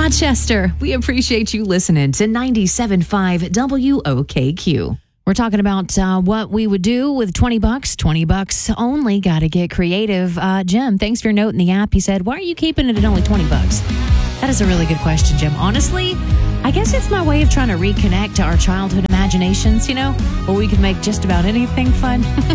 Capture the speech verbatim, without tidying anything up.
Rochester, we appreciate you listening to ninety-seven point five W O K Q. We're talking about uh, what we would do with twenty bucks. twenty bucks only. Got to get creative. Uh, Jim, thanks for your note in the app. He said, why are you keeping it at only twenty bucks? That is a really good question, Jim. Honestly, I guess it's my way of trying to reconnect to our childhood imaginations, you know, where we could make just about anything fun.